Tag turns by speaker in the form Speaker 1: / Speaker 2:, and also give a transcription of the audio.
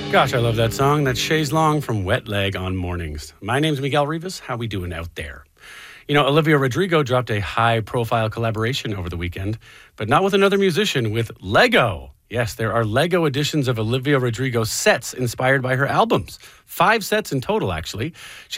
Speaker 1: Gosh, I love that song. That's Chaise Long from Wet Leg on Mornings. My name's Miguel Rivas. How we doing out there? You know, Olivia Rodrigo dropped a high-profile collaboration over the weekend, but not with another musician, with Lego. Yes, there are Lego editions of Olivia Rodrigo sets inspired by her albums. 5 sets in total, actually. She